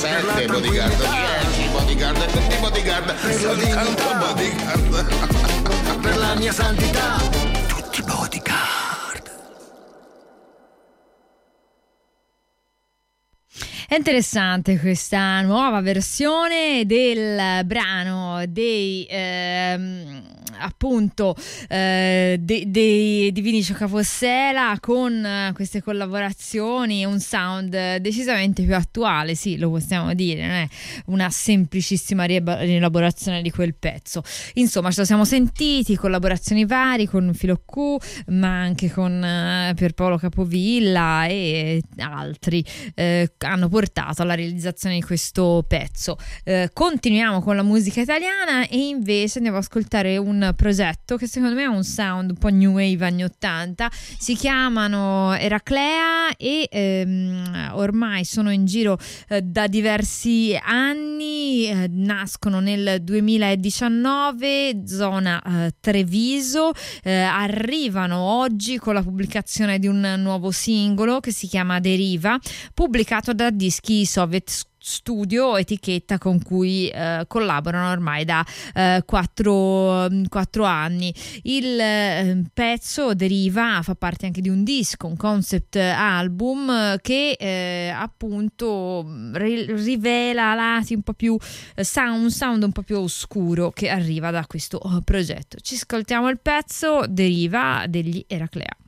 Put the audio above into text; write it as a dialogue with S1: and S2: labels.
S1: 7 bodyguard, 10 bodyguard e tutti bodyguard, soltanto bodyguard.
S2: Per la mia santità, tutti bodyguard.
S3: È interessante questa nuova versione del brano dei appunto di Vinicio Capossela, con queste collaborazioni, un sound decisamente più attuale, sì, lo possiamo dire, non è una semplicissima rielaborazione di quel pezzo. Insomma, ce lo siamo sentiti, collaborazioni vari con Filo Q, ma anche con Pierpaolo Capovilla e altri hanno portato alla realizzazione di questo pezzo. Continuiamo con la musica italiana e invece andiamo ad ascoltare un progetto che secondo me ha un sound un po' new wave anni 80. Si chiamano Eraclea e ormai sono in giro da diversi anni, nascono nel 2019, zona Treviso, arrivano oggi con la pubblicazione di un nuovo singolo che si chiama Deriva, pubblicato da Dischi Soviet Studio, etichetta con cui collaborano ormai da 4 anni. Il pezzo Deriva fa parte anche di un disco, un concept album che appunto rivela lati un po' più un sound un po' più oscuro che arriva da questo progetto. Ci ascoltiamo il pezzo Deriva degli Eraclea.